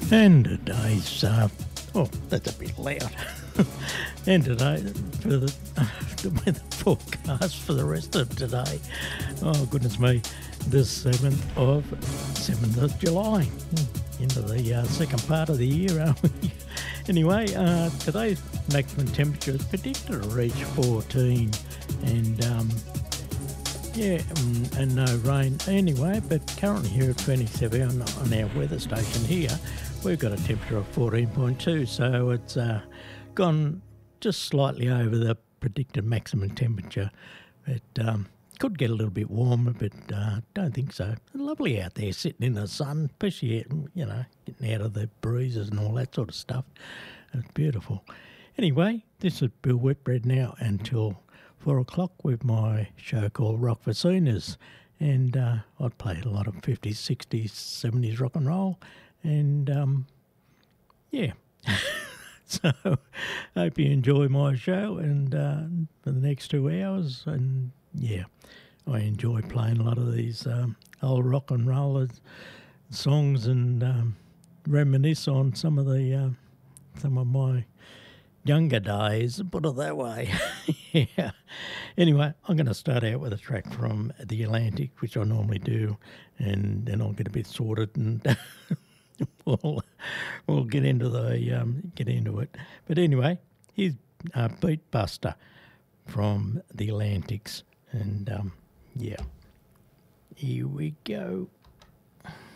And today's, oh, that's a bit loud. And today, for the weather forecast for the rest of today, oh goodness me, the 7th of July, into the second part of the year, aren't we? Anyway, today's maximum temperature is predicted to reach 14, and and no rain anyway, but currently here at 27 on our weather station here, we've got a temperature of 14.2, so it's gone just slightly over the predicted maximum temperature. It could get a little bit warmer, but don't think so. Lovely out there sitting in the sun, especially, getting out of the breezes and all that sort of stuff. It's beautiful. Anyway, this is Bill Whitbread now until 4 o'clock with my show called Rock for Seniors. And I play a lot of 50s, 60s, 70s rock and roll. And, yeah. So I hope you enjoy my show and for the next 2 hours. And, yeah, I enjoy playing a lot of these old rock and roll songs and reminisce on some of my younger days, put it that way. Yeah. Anyway, I'm going to start out with a track from The Atlantic, which I normally do, and then I'll get a bit sorted and we'll get into it. But anyway, here's Beat Buster from The Atlantics, and yeah, here we go.